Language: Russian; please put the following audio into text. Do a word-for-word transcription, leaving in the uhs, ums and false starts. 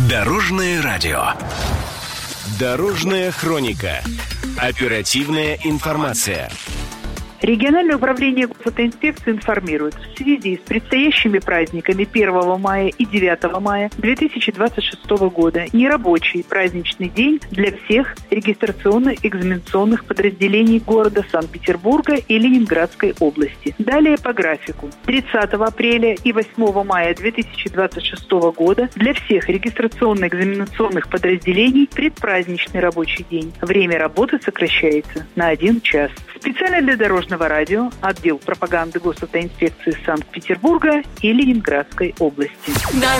Дорожное радио. Дорожная хроника. Оперативная информация. Региональное управление госавтоинспекции информирует: в связи с предстоящими праздниками первого мая и девятого мая две тысячи двадцать шестого года нерабочий праздничный день для всех регистрационно-экзаменационных подразделений города Санкт-Петербурга и Ленинградской области. Далее по графику. тридцатого апреля и восьмого мая две тысячи двадцать шестого года для всех регистрационно-экзаменационных подразделений предпраздничный рабочий день. Время работы сокращается на один час. Специально для Дорожного радио, отдел пропаганды госавтоинспекции Санкт-Петербурга и Ленинградской области.